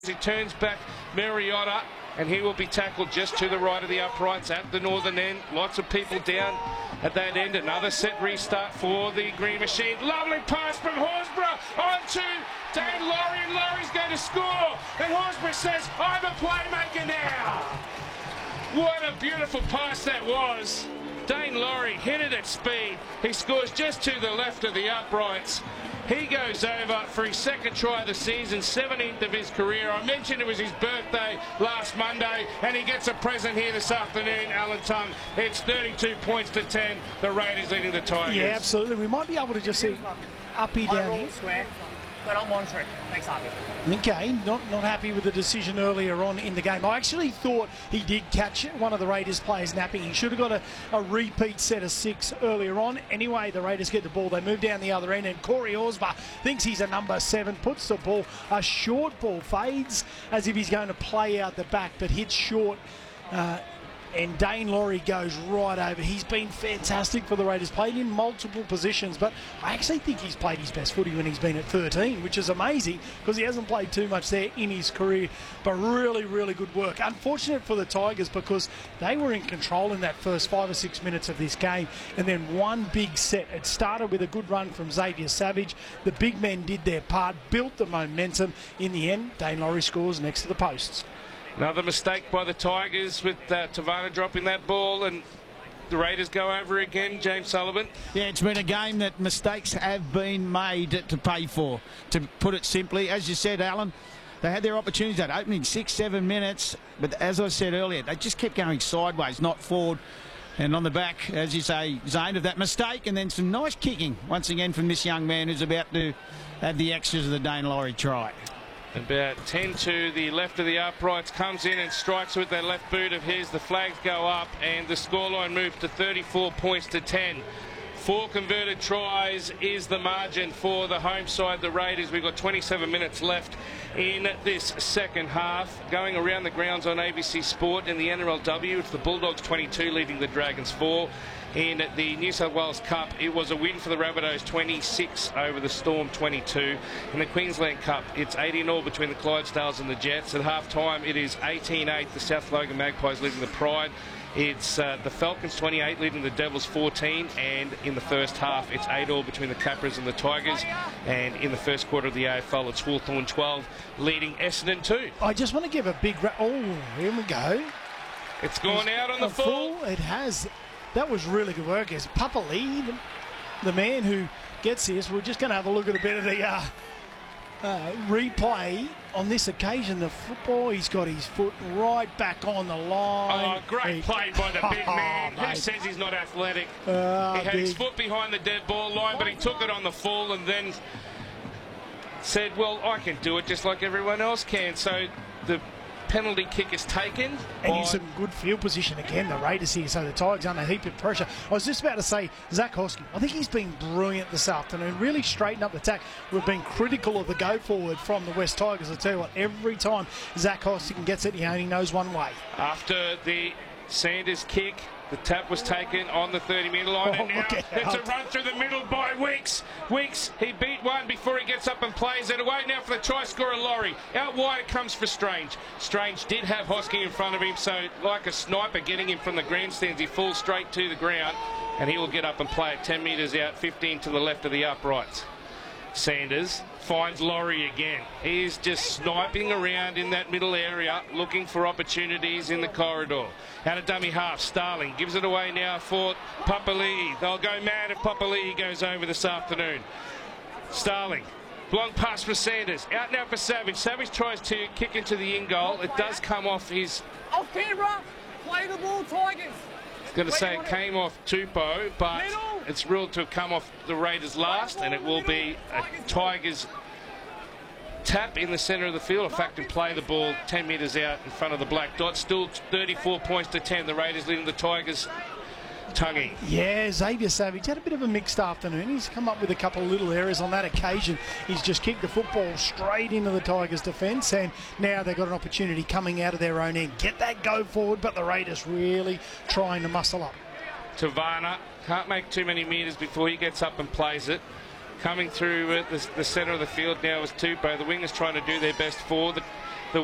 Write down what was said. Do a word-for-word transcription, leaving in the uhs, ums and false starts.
He turns back Mariota, and he will be tackled just to the right of the uprights at the northern end. Lots of people down at that end. Another set restart for the Green Machine. Lovely pass from Horsburgh on to Dane Laurie, and Laurie's going to score. And Horsburgh says, I'm a playmaker now. What a beautiful pass that was. Dane Laurie hit it at speed. He scores just to the left of the uprights. He goes over for his second try of the season, seventeenth of his career. I mentioned it was his birthday last Monday, and he gets a present here this afternoon, Alan Tongue. It's thirty-two points to ten. The Raiders leading the Tigers. Yeah, absolutely. We might be able to just see uppy down here. Square, but I'm monitoring. Thanks, Harvey. Okay, not, not happy with the decision earlier on in the game. I actually thought he did catch one of the Raiders players napping. He should have got a, a repeat set of six earlier on. Anyway, the Raiders get the ball. They move down the other end, and Corey Horsburgh thinks he's a number seven, puts the ball, a short ball, fades as if he's going to play out the back, but hits short. Uh, And Dane Laurie goes right over. He's been fantastic for the Raiders, played in multiple positions, but I actually think he's played his best footy when he's been at thirteen, which is amazing because he hasn't played too much there in his career, but really, really good work. Unfortunate for the Tigers because they were in control in that first five or six minutes of this game, and then one big set. It started with a good run from Xavier Savage. The big men did their part, built the momentum. In the end, Dane Laurie scores next to the posts. Another mistake by the Tigers with uh, Tavana dropping that ball, and the Raiders go over again. James Sullivan. Yeah, it's been a game that mistakes have been made to pay for, to put it simply. As you said, Alan, they had their opportunities that opening six, seven minutes, but as I said earlier, they just kept going sideways, not forward. And on the back, as you say, Zane, of that mistake, and then some nice kicking once again from this young man who's about to have the extras of the Dane Laurie try. About ten to the left of the uprights, comes in and strikes with that left boot of his. The flags go up and the scoreline moves to thirty-four points to ten. Four converted tries is the margin for the home side, the Raiders. We've got twenty-seven minutes left in this second half. Going around the grounds on A B C Sport in the N R L W, it's the Bulldogs twenty-two leading the Dragons four. In the New South Wales Cup, it was a win for the Rabbitohs, twenty-six over the Storm, twenty-two. In the Queensland Cup, it's eighteen all between the Clydesdales and the Jets. At half-time, it is eighteen eight, the South Logan Magpies leading the Pride. It's uh, the Falcons twenty-eight leading the Devils fourteen, and in the first half it's eight all between the Capras and the Tigers, and in the first quarter of the A F L it's Hawthorn twelve leading Essendon two. I just want to give a big... Ra oh, here we go. It's gone It's out on the full. full. It has. That was really good work. It's Papa Lee, the, the man who gets this. We're just going to have a look at a bit of the uh, uh, replay on this occasion. The football, he's got his foot right back on the line. Oh, great he, play by the big man. Oh, Who says he's not athletic? Uh, he had big. his foot behind the dead ball line, but he took it on the full and then said, well, I can do it just like everyone else can. So the penalty kick is taken. And in some good field position again, the Raiders here, so the Tigers under a heap of pressure. I was just about to say, Zach Hosking, I think he's been brilliant this afternoon, really straightened up the attack. We've been critical of the go forward from the West Tigers. I tell you what, every time Zach Hosking gets it, he only knows one way. After the Sanders kick, the tap was taken on the thirty metre line, Oh, and now it's a run through the middle by Weeks. Weeks, he beat one before he gets up and plays it away. Now for the try scorer, Laurie. Out wide it comes for Strange. Strange did have Hosking in front of him, so like a sniper getting him from the grandstands, he falls straight to the ground, and he will get up and play it ten metres out, fifteen to the left of the uprights. Sanders finds Laurie again. He's just sniping around in that middle area, looking for opportunities in the corridor. Out of dummy half, Starling gives it away now for Papali'i. They'll go mad if Papali'i goes over this afternoon. Starling, long pass for Sanders. Out now for Savage. Savage tries to kick into the in goal. It does come off his... Off camera, play the ball, Tigers. Going to say it came off Tupou, but it's ruled to have come off the Raiders last, and it will be a Tigers tap in the centre of the field. In fact, and play the ball ten metres out in front of the black dot. Still thirty-four points to ten. The Raiders leading the Tigers. Tonguey. Yeah, Xavier Savage had a bit of a mixed afternoon. He's come up with a couple of little errors on that occasion. He's just kicked the football straight into the Tigers' defence, and now they've got an opportunity coming out of their own end. Get that go forward, but the Raiders really trying to muscle up. Tavana can't make too many metres before he gets up and plays it. Coming through uh, the, the centre of the field now is Tupou. The wingers trying to do their best for the